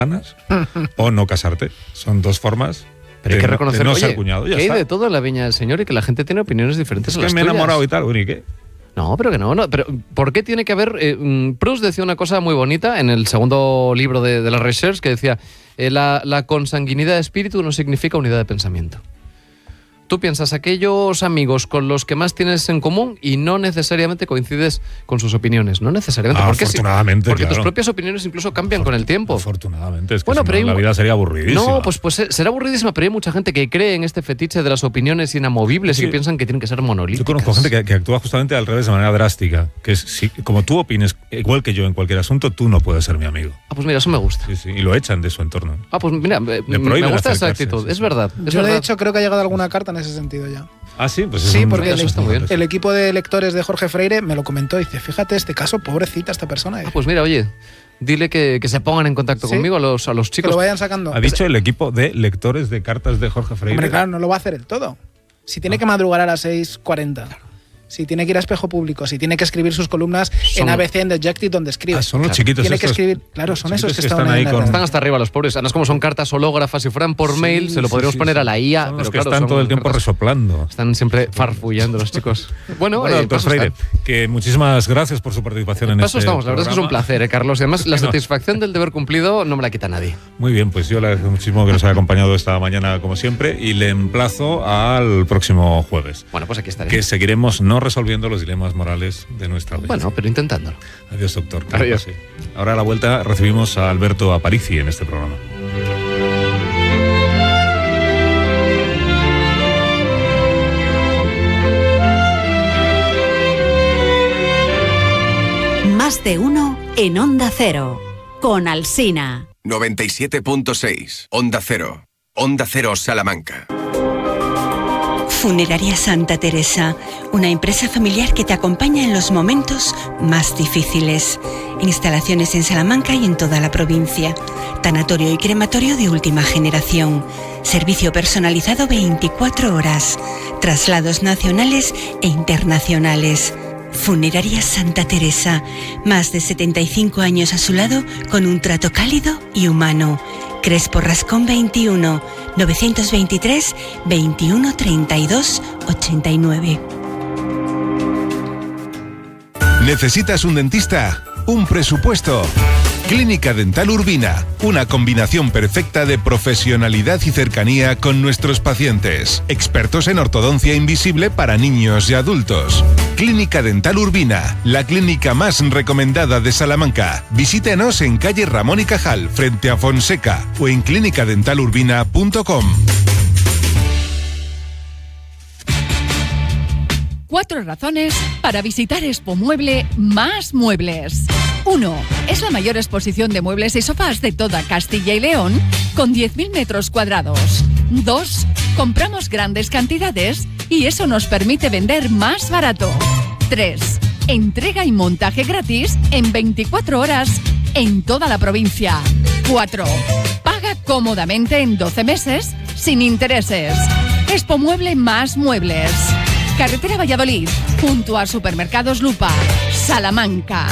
o no casarte. Son dos formas. Pero hay que reconocer, de no oye, ser cuñado. Ya que hay está. de todo en la viña del Señor y que la gente tiene opiniones diferentes a las Es que me he tuyas. enamorado y tal, bueno, ¿y qué? No, pero que no. Pero ¿por qué tiene que haber...? Proust decía una cosa muy bonita en el segundo libro de la Recherche, que decía, la consanguinidad de espíritu no significa unidad de pensamiento. Tú piensas aquellos amigos con los que más tienes en común y no necesariamente coincides con sus opiniones. No necesariamente. Afortunadamente, porque claro. tus propias opiniones incluso cambian con el tiempo. Afortunadamente. Es que Bueno, si pero no, la vida sería aburridísima. No, pues será aburridísima, pero hay mucha gente que cree en este fetiche de las opiniones inamovibles y piensan que tienen que ser monolíticas. Yo conozco gente que actúa justamente al revés, de manera drástica. Que es, si, como tú opines igual que yo en cualquier asunto, tú no puedes ser mi amigo. Ah, pues mira, eso me gusta. Sí, y lo echan de su entorno. Ah, pues mira, me gusta esa actitud. Es verdad. Yo, de hecho, creo que ha llegado alguna carta en ese sentido ya. Ah, sí, pues sí, porque el equipo de lectores de Jorge Freire me lo comentó y dice, fíjate este caso, pobrecita esta persona. Ah, pues mira, oye, dile que se pongan en contacto conmigo a los chicos. Que lo vayan sacando. Ha dicho el equipo de lectores de cartas de Jorge Freire. Hombre, claro, no lo va a hacer el todo. Si tiene que madrugar a las 6:40, si tiene que ir a Espejo Público, si tiene que escribir sus columnas en ABC, en The Objective, donde escribe. Son los chiquitos Tiene estos, que escribir, claro, son esos que están ahí con... Están hasta arriba los pobres. Además, como son cartas hológrafas, si fueran por mail, se lo podríamos poner a la IA. Son pero los que claro, están todo el tiempo resoplando. Están siempre farfullando los chicos. Bueno, doctor Freire, que muchísimas gracias por su participación en este estamos. La verdad es que es un placer, Carlos. Y además, la no. satisfacción del deber cumplido no me la quita nadie. Muy bien, pues yo le agradezco muchísimo que nos haya acompañado esta mañana, como siempre, y le emplazo al próximo jueves. Bueno, pues aquí estaré. Que seguiremos no resolviendo los dilemas morales de nuestra audiencia. Bueno, pero intentándolo. Adiós, doctor. Adiós. Sí. Ahora a la vuelta recibimos a Alberto Aparici en este programa. Más de uno en Onda Cero, con Alsina. 97.6, Onda Cero. Onda Cero Salamanca. Funeraria Santa Teresa, una empresa familiar que te acompaña en los momentos más difíciles. Instalaciones en Salamanca y en toda la provincia. Tanatorio y crematorio de última generación. Servicio personalizado 24 horas. Traslados nacionales e internacionales. Funeraria Santa Teresa, más de 75 años a su lado con un trato cálido y humano. Crespo Rascón 21, 923 21 32 89. ¿Necesitas un dentista? ¿Un presupuesto? Clínica Dental Urbina, una combinación perfecta de profesionalidad y cercanía con nuestros pacientes. Expertos en ortodoncia invisible para niños y adultos. Clínica Dental Urbina, la clínica más recomendada de Salamanca. Visítenos en calle Ramón y Cajal, frente a Fonseca, o en clinicadentalurbina.com. 4 razones para visitar Expomueble Más Muebles. 1. Es la mayor exposición de muebles y sofás de toda Castilla y León, con 10.000 metros cuadrados. 2. Compramos grandes cantidades y eso nos permite vender más barato. 3. Entrega y montaje gratis en 24 horas en toda la provincia. 4. Paga cómodamente en 12 meses sin intereses. Expomueble Más Muebles. Carretera Valladolid, junto a Supermercados Lupa, Salamanca.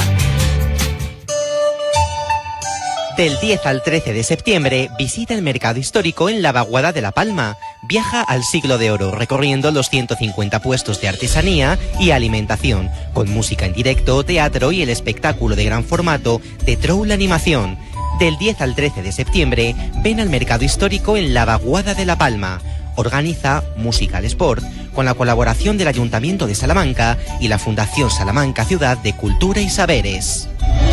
Del 10 al 13 de septiembre, visita el mercado histórico en la Vaguada de La Palma. Viaja al Siglo de Oro, recorriendo los 150 puestos de artesanía y alimentación, con música en directo, teatro y el espectáculo de gran formato de Troll Animación. Del 10 al 13 de septiembre, ven al mercado histórico en la Vaguada de La Palma. Organiza Musical Sport, con la colaboración del Ayuntamiento de Salamanca y la Fundación Salamanca Ciudad de Cultura y Saberes.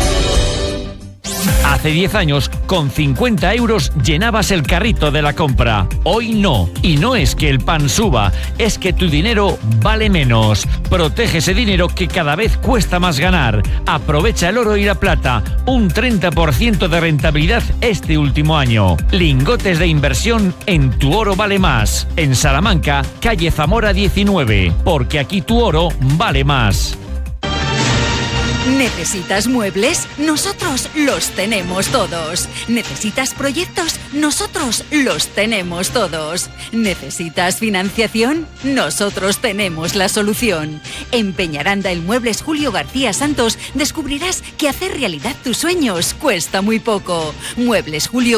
Hace 10 años, con 50 euros llenabas el carrito de la compra. Hoy no. Y no es que el pan suba, es que tu dinero vale menos. Protege ese dinero que cada vez cuesta más ganar. Aprovecha el oro y la plata. Un 30% de rentabilidad este último año. Lingotes de inversión en Tu Oro Vale Más. En Salamanca, calle Zamora 19. Porque aquí tu oro vale más. ¿Necesitas muebles? Nosotros los tenemos todos. ¿Necesitas proyectos? Nosotros los tenemos todos. ¿Necesitas financiación? Nosotros tenemos la solución. En Peñaranda El Muebles Julio García Santos descubrirás que hacer realidad tus sueños cuesta muy poco. Muebles Julio